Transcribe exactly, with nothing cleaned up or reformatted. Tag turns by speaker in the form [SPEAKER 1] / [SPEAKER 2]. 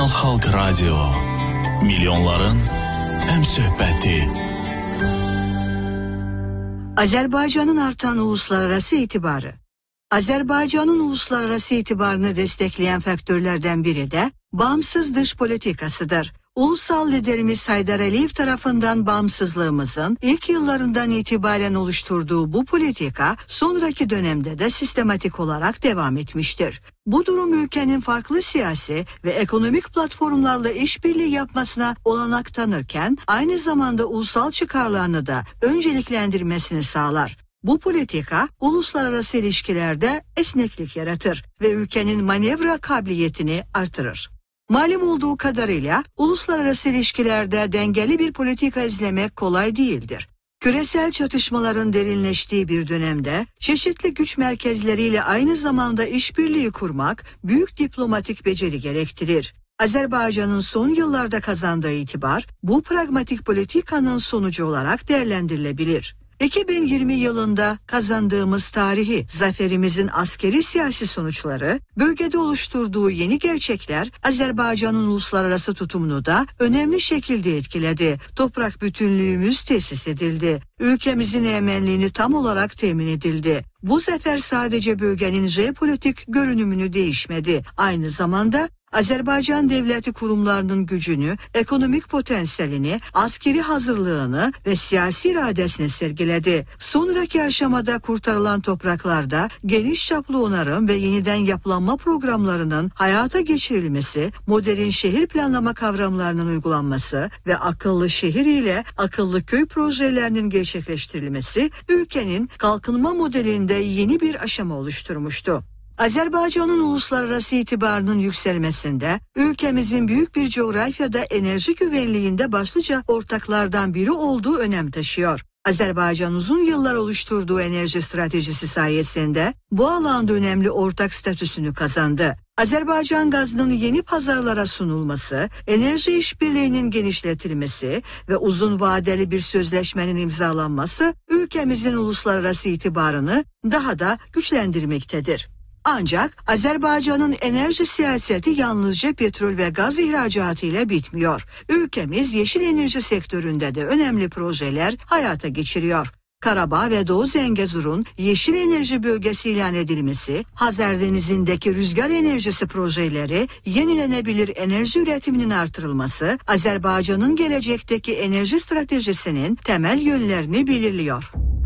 [SPEAKER 1] Kanal Halk Radyo. Milyonların hem söhbəti.
[SPEAKER 2] Azerbaycan'ın artan uluslararası itibarı. Azerbaycan'ın uluslararası itibarını destekleyen faktörlerden biri de bağımsız dış politikasıdır. Ulusal liderimiz Haydar Aliyev tarafından bağımsızlığımızın ilk yıllarından itibaren oluşturduğu bu politika sonraki dönemde de sistematik olarak devam etmiştir. Bu durum ülkenin farklı siyasi ve ekonomik platformlarla işbirliği yapmasına olanak tanırken aynı zamanda ulusal çıkarlarını da önceliklendirmesini sağlar. Bu politika uluslararası ilişkilerde esneklik yaratır ve ülkenin manevra kabiliyetini artırır. Malum olduğu kadarıyla uluslararası ilişkilerde dengeli bir politika izlemek kolay değildir. Küresel çatışmaların derinleştiği bir dönemde çeşitli güç merkezleriyle aynı zamanda işbirliği kurmak büyük diplomatik beceri gerektirir. Azerbaycan'ın son yıllarda kazandığı itibar bu pragmatik politikanın sonucu olarak değerlendirilebilir. iki bin yirmi yılında kazandığımız tarihi zaferimizin askeri siyasi sonuçları, bölgede oluşturduğu yeni gerçekler Azerbaycan'ın uluslararası tutumunu da önemli şekilde etkiledi. Toprak bütünlüğümüz tesis edildi. Ülkemizin egemenliğini tam olarak temin edildi. Bu zafer sadece bölgenin jeopolitik görünümünü değişmedi. Aynı zamanda Azerbaycan devleti kurumlarının gücünü, ekonomik potansiyelini, askeri hazırlığını ve siyasi iradesini sergiledi. Sonraki aşamada kurtarılan topraklarda geniş çaplı onarım ve yeniden yapılanma programlarının hayata geçirilmesi, modern şehir planlama kavramlarının uygulanması ve akıllı şehir ile akıllı köy projelerinin gerçekleştirilmesi ülkenin kalkınma modelinde yeni bir aşama oluşturmuştu. Azerbaycan'ın uluslararası itibarının yükselmesinde, ülkemizin büyük bir coğrafyada enerji güvenliğinde başlıca ortaklardan biri olduğu önem taşıyor. Azerbaycan uzun yıllar oluşturduğu enerji stratejisi sayesinde bu alanda önemli ortak statüsünü kazandı. Azerbaycan gazının yeni pazarlara sunulması, enerji işbirliğinin genişletilmesi ve uzun vadeli bir sözleşmenin imzalanması ülkemizin uluslararası itibarını daha da güçlendirmektedir. Ancak Azerbaycan'ın enerji siyaseti yalnızca petrol ve gaz ihracatı ile bitmiyor. Ülkemiz yeşil enerji sektöründe de önemli projeler hayata geçiriyor. Karabağ ve Doğu Zengezur'un yeşil enerji bölgesi ilan edilmesi, Hazar Denizi'ndeki rüzgar enerjisi projeleri, yenilenebilir enerji üretiminin artırılması, Azerbaycan'ın gelecekteki enerji stratejisinin temel yönlerini belirliyor.